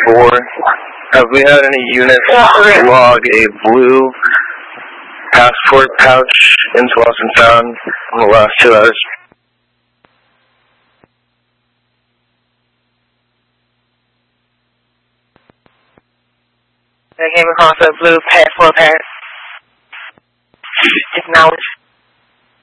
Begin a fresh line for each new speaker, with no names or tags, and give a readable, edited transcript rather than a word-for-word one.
4. Have we had any units log a blue passport pouch into Lost and Found in the last 2 hours?
I came across a blue passport pouch. Acknowledged.